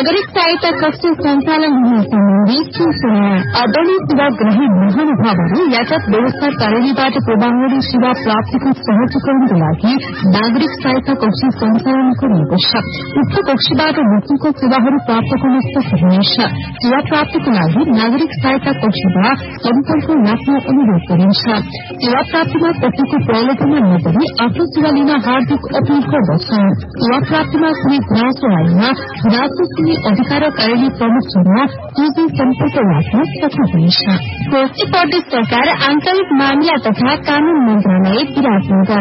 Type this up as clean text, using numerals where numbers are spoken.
नागरिक सहायता कक्ष संचालन हुने सम्बन्धी सूचना। आदरणीय सेवाग्राही महानुभावहरू यातायात व्यवस्था कार्यालयबाट प्रभावकारी सेवा प्राप्तिको सहजीकरणको लागि नागरिक सहायता कक्ष सञ्चालन गरिएको छ। उक्त कक्षबाट मुक्तिको सेवाहरू प्राप्त गर्न सक्नुहुनेछ। सेवा प्राप्तिको लागि नागरिक सहायता कक्षमा सम्पर्क राख्न अनुरोध गरिन्छ। सेवा प्राप्तिमा कसैको प्रलोभनमा नगरी आफ्नो सेवा लिन हार्दिक अपील गर्दछ। सेवा प्राप्तिमा कुनै गुनासो आएमा गुनासो सुन्ने अधिकार कार्यालय प्रमुखसँग सोझै सम्पर्क राख्न सक्नुहुनेछ। कोशी प्रदेश सरकार आन्तरिक मामिला तथा कानून मन्त्रालय विराटनगर